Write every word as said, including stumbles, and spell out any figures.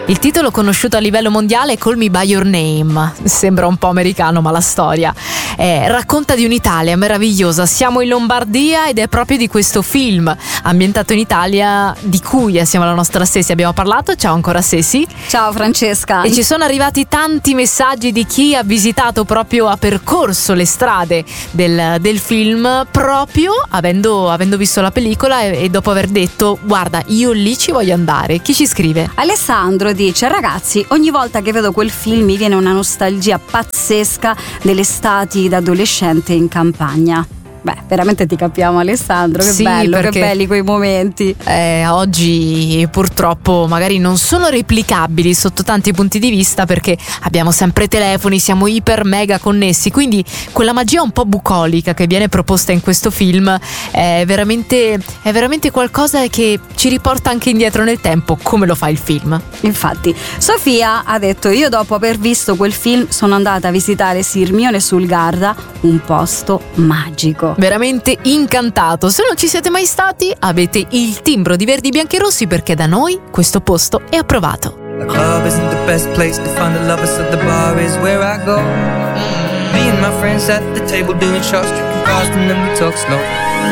Il titolo conosciuto a livello mondiale è Call Me By Your Name, sembra un po' americano ma la storia eh, racconta di un'Italia meravigliosa. Siamo in Lombardia ed è proprio di questo film ambientato in Italia di cui assieme alla nostra Sesi abbiamo parlato. Ciao ancora Sesi. Ciao Francesca. E ci sono arrivati tanti messaggi di chi ha visitato, proprio ha percorso le strade del, del film proprio avendo, avendo visto la pellicola e, e dopo aver detto guarda io lì ci voglio andare. Chi ci scrive? Alessandro dice: ragazzi, ogni volta che vedo quel film mi viene una nostalgia pazzesca delle estati da adolescente in campagna. Beh, veramente ti capiamo Alessandro, che sì, bello, perché, che belli quei momenti. Eh, oggi purtroppo magari non sono replicabili sotto tanti punti di vista perché abbiamo sempre telefoni, siamo iper mega connessi, quindi quella magia un po' bucolica che viene proposta in questo film è veramente, è veramente qualcosa che ci riporta anche indietro nel tempo, come lo fa il film. Infatti, Sofia ha detto: io dopo aver visto quel film sono andata a visitare Sirmione sul Garda, un posto magico. Veramente incantato. Se non ci siete mai stati, avete il timbro di verdi, bianchi e rossi, perché da noi questo posto è approvato. The club isn't the best place to find the lovers, so the bar is where I go. Me and my friends at the table doing shots, drinking fast, and then we talk slow.